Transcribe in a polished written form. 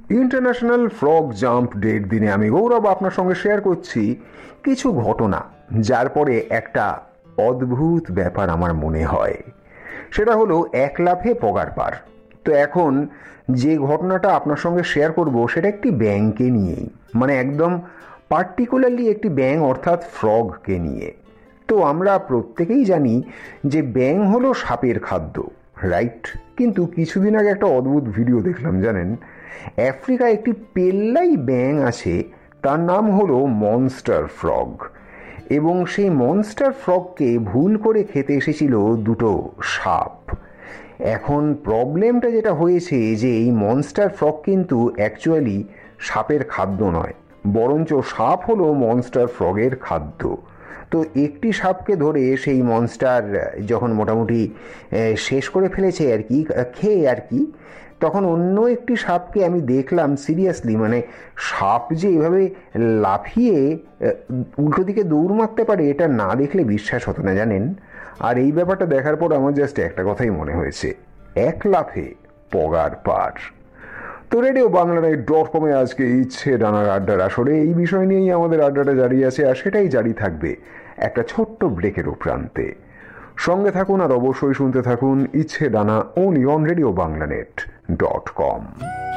International frog jump ডের দিনে আমি গৌরব আপনার সঙ্গে শেয়ার করছি কিছু ঘটনা, যার পরে একটা অদ্ভুত ব্যাপার আমার মনে হয়। সেটা হলো এক লাফে পগার পার। তো এখন যে ঘটনাটা আপনার সঙ্গে শেয়ার করব সেটা একটি ব্যাঙকে নিয়েই, মানে একদম পার্টিকুলারলি একটি ব্যাঙ অর্থাৎ ফ্রগকে নিয়ে। তো আমরা প্রত্যেকেই জানি যে ব্যাঙ হলো সাপের খাদ্য, রাইট? কিন্তু কিছুদিন আগে একটা অদ্ভুত ভিডিও দেখলাম, জানেন? আফ্রিকায় একটি পেল্লাই ব্যাঙ আছে, তার নাম হলো মনস্টার ফ্রগ, এবং সেই মনস্টার ফ্রগকে ভুল করে খেতে এসেছিল দুটো সাপ। এখন প্রবলেমটা যেটা হয়েছে যে এই মনস্টার ফ্রগ কিন্তু অ্যাকচুয়ালি সাপের খাদ্য নয়, বরঞ্চ সাপ হলো মনস্টার ফ্রগের খাদ্য। তো একটি সাপকে ধরে সেই মনস্টার যখন মোটামুটি শেষ করে ফেলেছে আর কি, খেয়ে আর কি, তখন অন্য একটি সাপকে আমি দেখলাম সিরিয়াসলি, মানে সাপ যে এভাবে লাফিয়ে উল্টো দিকে দৌড় মারতে পারে এটা না দেখলে বিশ্বাস হতো না, জানেন? আর এই ব্যাপারটা দেখার পর আমার জাস্ট একটা কথাই মনে হয়েছে, এক লাফে পগার পার। তো রেডিও বাংলানিউজ.com-এ আজকে ইচ্ছে ডানার আড্ডার আসরে এই বিষয় নিয়েই আমাদের আড্ডাটা জারি আছে, আর সেটাই জারি থাকবে একটা ছোট্ট ব্রেকেরও প্রান্তে। সঙ্গে থাকুন আর অবশ্যই শুনতে থাকুন ইচ্ছে ডানা, only on রেডিও বাংলানিউজ.com।